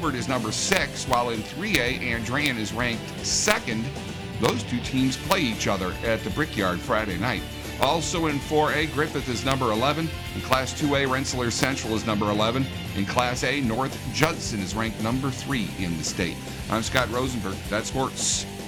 Hobart is number 6, while in 3A, Andrean is ranked 2nd. Those two teams play each other at the Brickyard Friday night. Also in 4A, Griffith is number 11. In Class 2A, Rensselaer Central is number 11. In Class A, North Judson is ranked number 3 in the state. I'm Scott Rosenberg. That's sports.